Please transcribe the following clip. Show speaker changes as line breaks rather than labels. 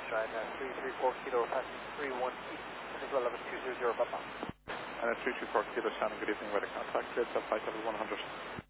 Stride, 334 kilo, passing 31 east, Vehicle 11220, Papa.
And 334 kilo, Shannon, good evening, weather contact, cleared, flight level 100.